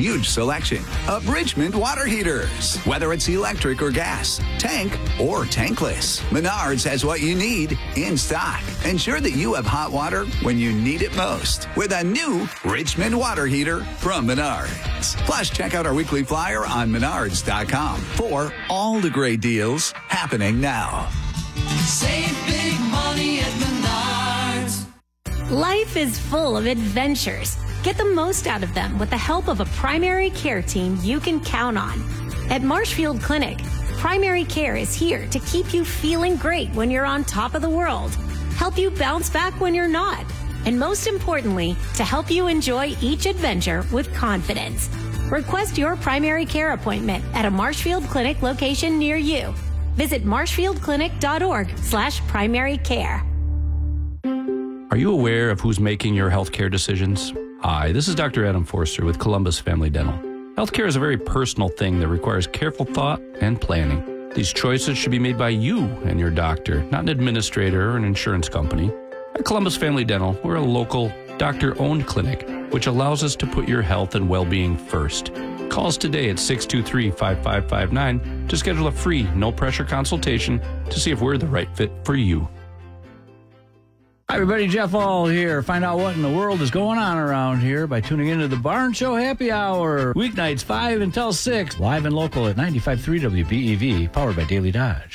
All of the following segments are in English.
huge selection of Richmond water heaters. Whether it's electric or gas, tank or tankless, Menards has what you need in stock. Ensure that you have hot water when you need it most with a new Richmond water heater from Menards. Plus, check out our weekly flyer on menards.com for all the great deals happening now. Save big money at Menards. Life is full of adventures. Get the most out of them with the help of a primary care team you can count on. At Marshfield Clinic, primary care is here to keep you feeling great when you're on top of the world, help you bounce back when you're not, and most importantly, to help you enjoy each adventure with confidence. Request your primary care appointment at a Marshfield Clinic location near you. Visit marshfieldclinic.org/primary care. Are you aware of who's making your healthcare decisions? Hi, this is Dr. Adam Forster with Columbus Family Dental. Healthcare is a very personal thing that requires careful thought and planning. These choices should be made by you and your doctor, not an administrator or an insurance company. At Columbus Family Dental, we're a local, doctor-owned clinic, which allows us to put your health and well-being first. Call us today at 623-5559 to schedule a free, no-pressure consultation to see if we're the right fit for you. Hi, everybody. Jeff All here. Find out what in the world is going on around here by tuning into the Barn Show Happy Hour. Weeknights 5 until 6. Live and local at 95.3 WBEV. Powered by Daily Dodge.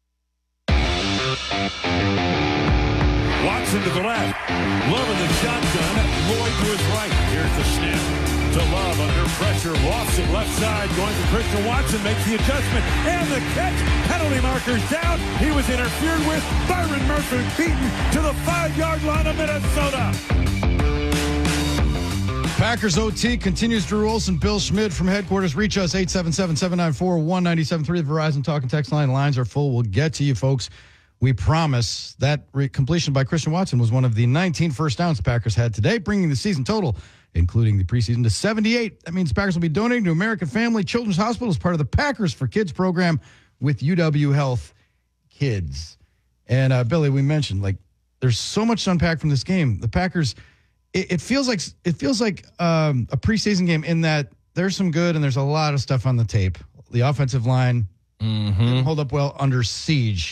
Watson to the left. Love in the shotgun. Lloyd to his right. Here's the snap to Love under pressure. Lofts it left side. Going to Christian Watson. Makes the adjustment. And the catch. Penalty markers down. He was interfered with. Byron Murphy beaten to the 5-yard line of Minnesota. Packers OT continues. Drew Olson, Bill Schmidt from headquarters. Reach us 877-794-1973. The Verizon Talk and Text line lines are full. We'll get to you, folks. We promise. That completion by Christian Watson was one of the 19 first downs the Packers had today, bringing the season total, including the preseason, to 78. That means the Packers will be donating to American Family Children's Hospital as part of the Packers for Kids program with UW Health Kids. And Billy, we mentioned, like, there's so much to unpack from this game. The Packers, it feels like a preseason game in that there's some good and there's a lot of stuff on the tape. The offensive line didn't hold up well under siege.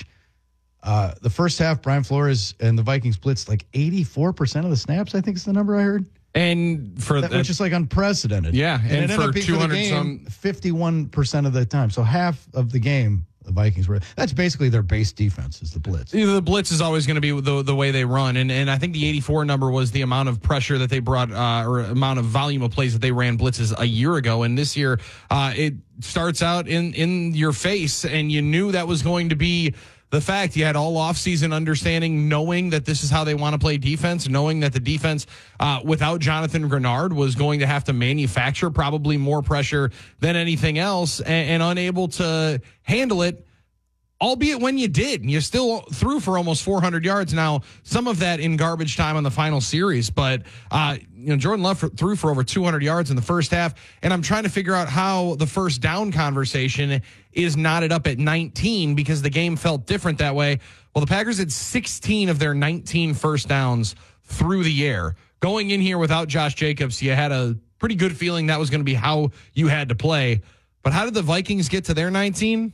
The first half, Brian Flores and the Vikings blitzed like 84% of the snaps, I think is the number I heard. And for that, which is like unprecedented. Yeah, and it ended for up being 200 51% of the time. So half of the game, the Vikings were. That's basically their base defense is the blitz. The blitz is always going to be the way they run, and I think the 84 number was the amount of pressure that they brought, or amount of volume of plays that they ran blitzes a year ago. And this year, it starts out in your face, and you knew that was going to be the fact. You had all offseason understanding, knowing that this is how they want to play defense, knowing that the defense without Jonathan Grenard was going to have to manufacture probably more pressure than anything else, and unable to handle it, albeit when you did. You still threw for almost 400 yards. Now, some of that in garbage time on the final series, but Jordan Love threw for over 200 yards in the first half, and I'm trying to figure out how the first down conversation is knotted up at 19 because the game felt different that way. Well, the Packers had 16 of their 19 first downs through the air. Going in here without Josh Jacobs, you had a pretty good feeling that was going to be how you had to play. But how did the Vikings get to their 19?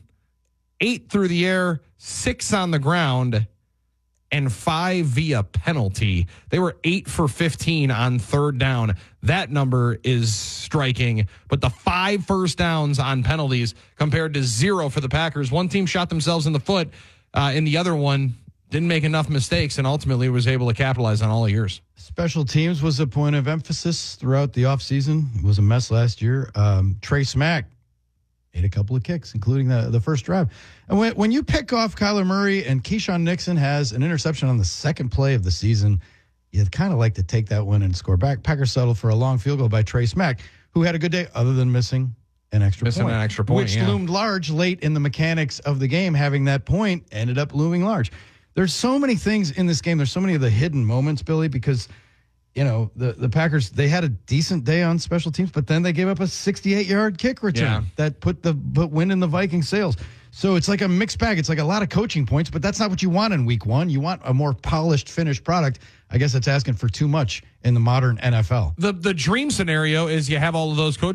8 through the air, 6 on the ground, and 5 via penalty. They were 8 for 15 on third down. That number is striking. But the 5 first downs on penalties compared to 0 for the Packers. One team shot themselves in the foot, and the other one didn't make enough mistakes and ultimately was able to capitalize on all of yours. Special teams was a point of emphasis throughout the offseason. It was a mess last year. Trey Smack made a couple of kicks, including the first drive. And when you pick off Kyler Murray and Keyshawn Nixon has an interception on the second play of the season, you'd kind of like to take that one and score back. Packers settled for a long field goal by Trey Smack, who had a good day other than missing an extra point. Which loomed large late in the mechanics of the game. Having that point ended up looming large. There's so many things in this game. There's so many of the hidden moments, Billy, because the Packers, they had a decent day on special teams, but then they gave up a 68-yard kick return that put wind in the Vikings' sails. So it's like a mixed bag. It's like a lot of coaching points, but that's not what you want in week one. You want a more polished, finished product. I guess that's asking for too much in the modern NFL. The dream scenario is you have all of those coaches